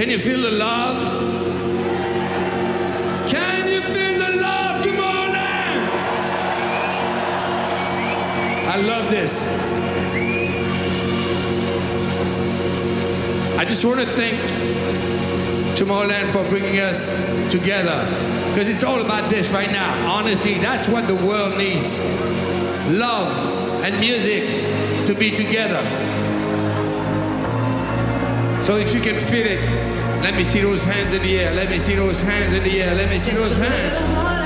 Can you feel the love? Can you feel the love, Tomorrowland? I love this. I just want to thank Tomorrowland for bringing us together, because it's all about this right now. Honestly, that's what the world needs. Love and music to be together. So if you can feel it, let me see those hands in the air. Let me see those hands in the air. Let me see those hands.